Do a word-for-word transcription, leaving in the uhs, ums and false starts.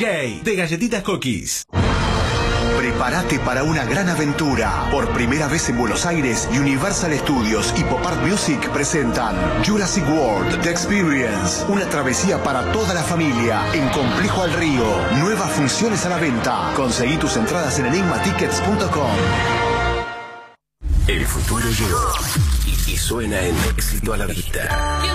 J de Galletitas Cookies. Prepárate para una gran aventura. Por primera vez en Buenos Aires, Universal Studios y Pop Art Music presentan Jurassic World The Experience. Una travesía para toda la familia en Complejo al Río. Nuevas funciones a la venta. Conseguí tus entradas en enigma tickets punto com. El futuro llegó y, y suena en Éxito a la Vista.